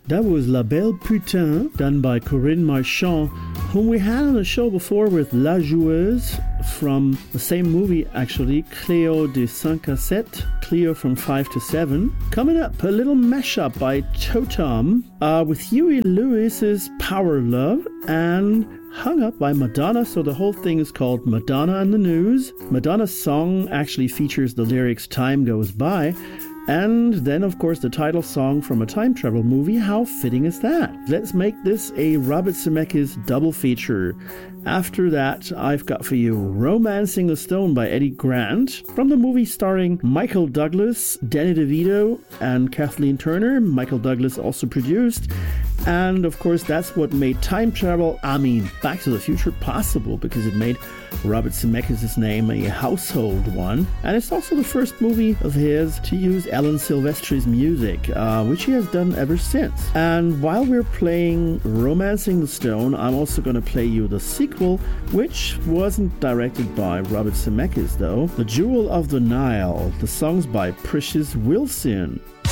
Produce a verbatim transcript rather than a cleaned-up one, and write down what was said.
That was La Belle Putain, done by Corinne Marchand, whom we had on the show before with La Joueuse from the same movie, actually, Cléo de cinq à sept, Cleo from five to seven. Coming up, a little mashup by Totem uh, with Huey Lewis's Power Love and Hung Up by Madonna. So the whole thing is called Madonna and the News. Madonna's song actually features the lyrics Time Goes By. And then, of course, the title song from a time travel movie. How fitting is that? Let's make this a Robert Zemeckis double feature. After that, I've got for you Romancing the Stone by Eddie Grant, from the movie starring Michael Douglas, Danny DeVito, and Kathleen Turner. Michael Douglas also produced. And, of course, that's what made time travel, I mean, Back to the Future possible, because it made Robert Zemeckis' name a household one. And it's also the first movie of his to use Alan Silvestri's music, uh, which he has done ever since. And while we're playing Romancing the Stone, I'm also going to play you the sequel, which wasn't directed by Robert Zemeckis, though. The Jewel of the Nile. The song's by Precious Wilson.